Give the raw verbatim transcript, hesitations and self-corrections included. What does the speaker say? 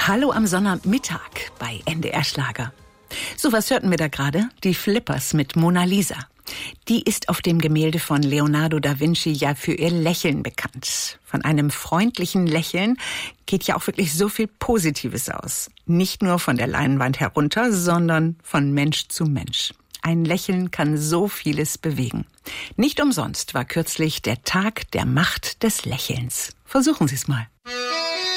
Hallo am Sonnabendmittag bei N D R Schlager. So, was hörten wir da gerade? Die Flippers mit Mona Lisa. Die ist auf dem Gemälde von Leonardo da Vinci ja für ihr Lächeln bekannt. Von einem freundlichen Lächeln geht ja auch wirklich so viel Positives aus. Nicht nur von der Leinwand herunter, sondern von Mensch zu Mensch. Ein Lächeln kann so vieles bewegen. Nicht umsonst war kürzlich der Tag der Macht des Lächelns. Versuchen Sie es mal.